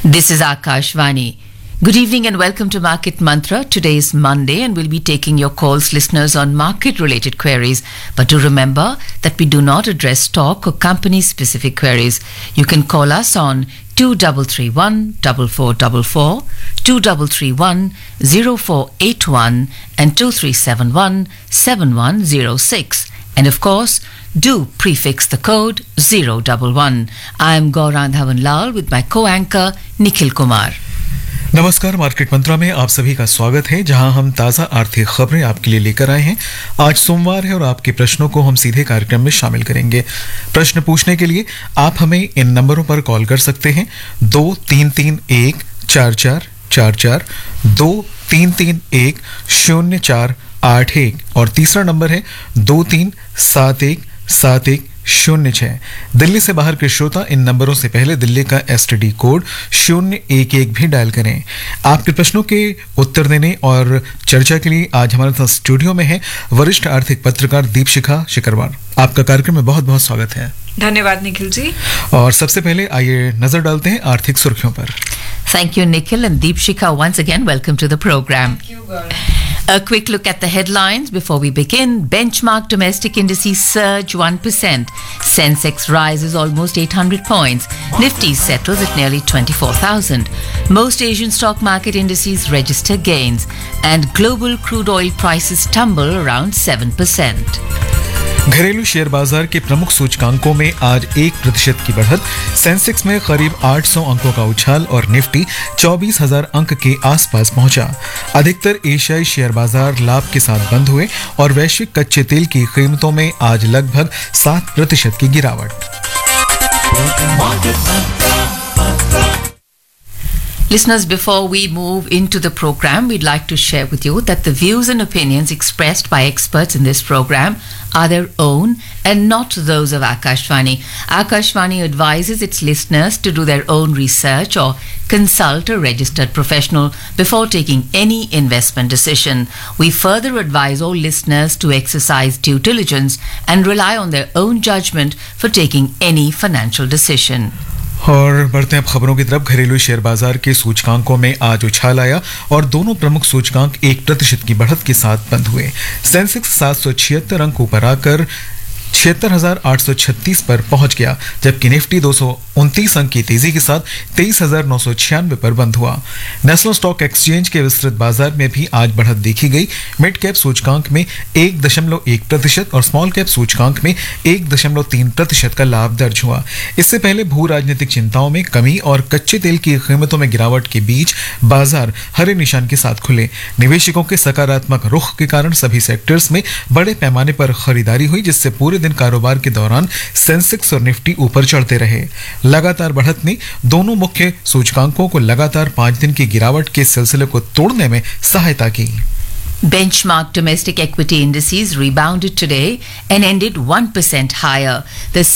This is Akashvani. Good evening and welcome to Market Mantra. Today is Monday and we'll be taking your calls, listeners, on market-related queries. But do remember that we do not address stock or company-specific queries. You can call us on 2331 4444, 2331 0481 and 2371 7106. And of course, do prefix the code 011. I am Gaurang Dhawan Lal with my co-anchor Nikhil Kumar. नमस्कार, market मंत्रा में आप सभी का स्वागत है, जहां हम ताज़ा आर्थिक खबरें आपके लिए लेकर आए हैं। आज सोमवार है और आपके प्रश्नों को हम सीधे कार्यक्रम में शामिल करेंगे। प्रश्न पूछने के लिए आप हमें इन नंबरों पर कॉल कर सकते हैं 23314444, 23310481 और तीसरा नंबर है 23717106। दिल्ली से बाहर के श्रोता इन नंबरों से पहले दिल्ली का एसटीडी कोड 011 भी डायल करें। आपके प्रश्नों के उत्तर देने और चर्चा के लिए आज हमारे साथ स्टूडियो में है वरिष्ठ आर्थिक पत्रकार दीपशिखा शिकरवार। आपका कार्यक्रम में बहुत बहुत स्वागत है। धन्यवाद निखिल जी। और सबसे पहले आइए नजर डालते हैं आर्थिक सुर्खियों पर। Thank you, Nikhil, and Deepshika, once again, welcome to the program. Thank you, Gaurav. A quick look at the headlines before we begin. Benchmark domestic indices surge 1%. Sensex rises almost 800 points. Nifty settles at nearly 24,000. Most Asian stock market indices register gains. And global crude oil prices tumble around 7%. घरेलू share बाजार के प्रमुख सूचकांकों में आज 1% की बढ़त। Sensex में करीब 800 अंकों का उछाल और निफ्टी 24,000 अंक के आसपास पहुंचा। अधिकतर एशियाई शेयर बाजार लाभ के साथ बंद हुए और वैश्विक कच्चे तेल की कीमतों में आज लगभग 7% की गिरावट। Listeners, before we move into the program, we'd like to share with you that the views and opinions expressed by experts in this program are their own and not those of Akashvani. Akashvani advises its listeners to do their own research or consult a registered professional before taking any investment decision. We further advise all listeners to exercise due diligence and rely on their own judgment for taking any financial decision. और बढ़ते हैं अब खबरों की तरफ। घरेलू share बाजार के सूचकांकों में आज उछाल आया और दोनों प्रमुख सूचकांक 1% की बढ़त के साथ बंद हुए। सेंसेक्स 776 अंक ऊपर आकर 76,836 पर पहुंच गया, जबकि निफ्टी 229 अंक की तेजी के साथ 23,996 पर बंद हुआ। नेशनल स्टॉक एक्सचेंज के विस्तृत बाजार में भी आज बढ़त देखी गई। मिड कैप सूचकांक में 1.1% और स्मॉल कैप सूचकांक में 1.3% का लाभ दर्ज हुआ। इससे पहले भू राजनीतिक चिंताओं में कमी और कच्चे तेल की कीमतों में गिरावट के बीच बाजार हरे निशान के साथ खुले। निवेशकों के सकारात्मक रुख के कारण सभी सेक्टर्स में बड़े पैमाने पर खरीदारी हुई, जिससे पूरे दिन कारोबार के दौरान सेंसेक्स और निफ्टी ऊपर चढ़ते रहे। लगातार बढ़त ने दोनों मुख्य सूचकांकों को लगातार 5 दिन की गिरावट के सिलसिले को तोड़ने में सहायता की। Benchmark domestic equity indices rebounded today and ended 1% higher. The